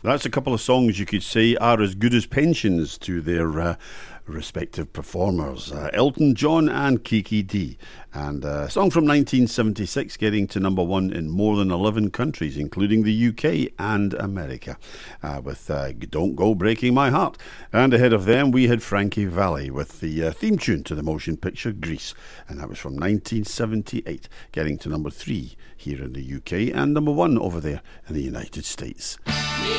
That's a couple of songs you could say are as good as pensions to their respective performers, Elton John and Kiki D. And a song from 1976 getting to number one in more than 11 countries, including the UK and America, with Don't Go Breaking My Heart. And ahead of them we had Frankie Valli with the theme tune to the motion picture Grease, and that was from 1978, getting to number 3 here in the UK and number 1 over there in the United States.